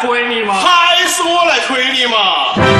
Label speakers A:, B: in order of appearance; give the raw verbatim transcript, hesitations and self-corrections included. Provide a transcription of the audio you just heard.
A: 推你吗？
B: 还是我来推你嘛。